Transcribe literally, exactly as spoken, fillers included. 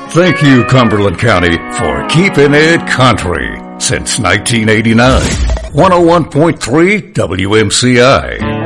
Thank you, Cumberland County, for keeping it country since nineteen eighty-nine. one oh one point three W M C I.